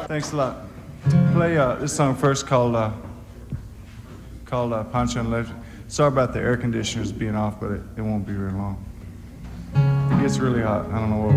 Thanks a lot. Play this song first called Pancho and Legend. Sorry about the air conditioners being off, but it won't be very long. It gets really hot. I don't know what